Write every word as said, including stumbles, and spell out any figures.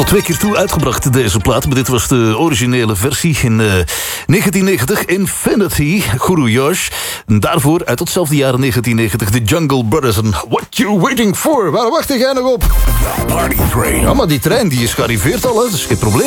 Twee keer toe uitgebracht, deze plaat. Maar dit was de originele versie in uh, negentien negentig. Infinity, Guru Josh. En daarvoor uit hetzelfde jaar negentien negentig... de Jungle Brothers en What You Waiting For? Waar wacht jij nog op? Party Train. Ja, maar die trein die is gearriveerd al, hè. Dat is geen probleem.